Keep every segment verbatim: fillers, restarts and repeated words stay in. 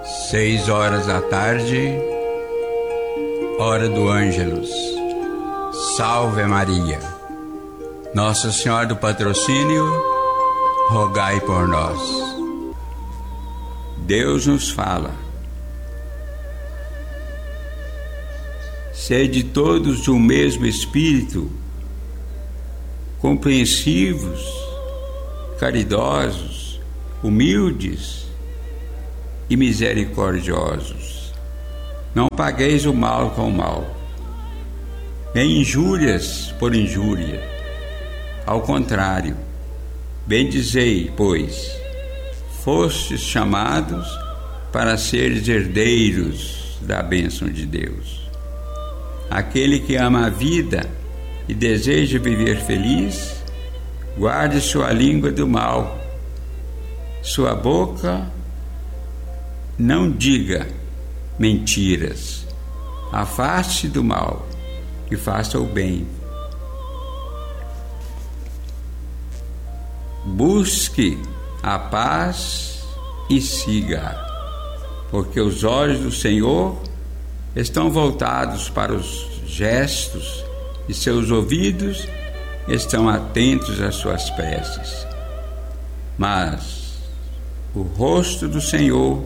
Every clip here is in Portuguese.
Seis horas da tarde, hora do Ângelus. Salve Maria. Nossa Senhora do Patrocínio, rogai por nós. Deus nos fala. Sede todos de um mesmo Espírito, compreensivos, caridosos, humildes e misericordiosos. Não pagueis o mal com o mal, nem injúrias por injúria. Ao contrário, bendizei, pois, fostes chamados para seres herdeiros da bênção de Deus. Aquele que ama a vida e deseja viver feliz, guarde sua língua do mal, sua boca não diga mentiras, afaste do mal e faça o bem. Busque a paz e siga, porque os olhos do Senhor estão voltados para os gestos e seus ouvidos estão atentos às suas preces. Mas o rosto do Senhor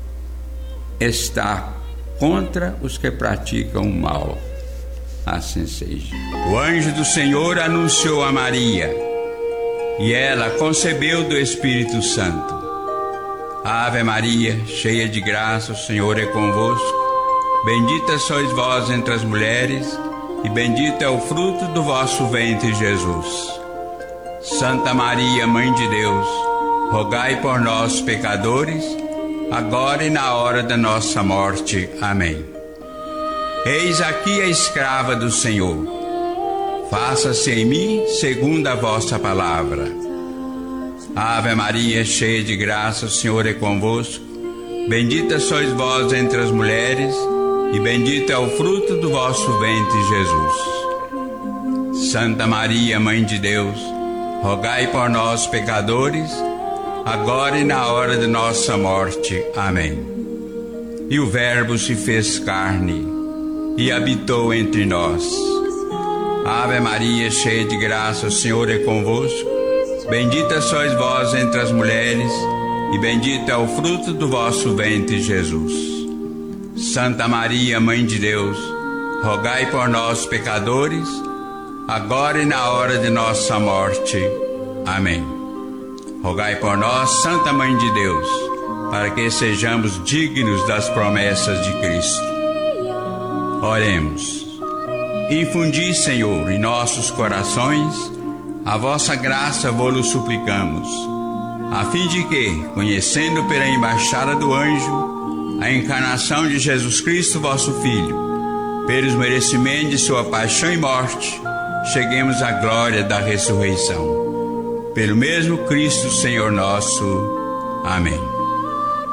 está contra os que praticam o mal. Assim seja. O anjo do Senhor anunciou a Maria, e ela concebeu do Espírito Santo. Ave Maria, cheia de graça, o Senhor é convosco. Bendita sois vós entre as mulheres, e bendito é o fruto do vosso ventre, Jesus. Santa Maria, Mãe de Deus, rogai por nós, pecadores, agora e na hora da nossa morte. Amém. Eis aqui a escrava do Senhor. Faça-se em mim segundo a vossa palavra. Ave Maria, cheia de graça, o Senhor é convosco. Bendita sois vós entre as mulheres, e bendito é o fruto do vosso ventre, Jesus. Santa Maria, Mãe de Deus, rogai por nós, pecadores, agora e na hora de nossa morte. Amém. E o Verbo se fez carne e habitou entre nós. Ave Maria, cheia de graça, o Senhor é convosco. Bendita sois vós entre as mulheres, e bendito é o fruto do vosso ventre, Jesus. Santa Maria, Mãe de Deus, rogai por nós, pecadores, agora e na hora de nossa morte. Amém. Rogai por nós, Santa Mãe de Deus, para que sejamos dignos das promessas de Cristo. Oremos. Infundi, Senhor, em nossos corações a vossa graça, vos-lo suplicamos, a fim de que, conhecendo pela embaixada do anjo a encarnação de Jesus Cristo, vosso Filho, pelos merecimentos de sua paixão e morte, cheguemos à glória da ressurreição. Pelo mesmo Cristo, Senhor nosso. Amém.